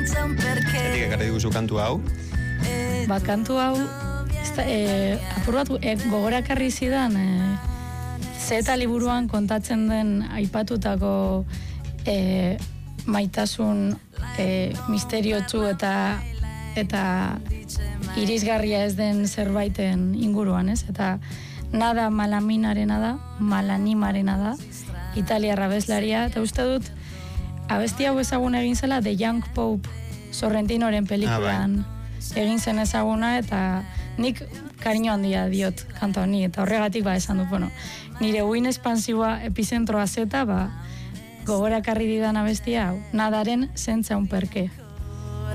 Etik ekarri diguzu kantu hau? Kantu hau, apur bat gogorakarri zidan, zeta liburuan kontatzen den aipatutako maitasun misteriotsu eta irisgarria ez den zerbaiten inguruan, ez? Eta nada malaminarena da, malanimarena da, italiarra abeslaria, eta uste dut, abesti hau ezagun egin zela The Young Pope Sorrentinoren pelikulan egin zen ezaguna, eta nik kariño handia diot kanta honi, eta horregatik esan dut, nire uin espansiboa epizentroa zeta, gogorakarri didan abestia hau, nadaren zentza un perke.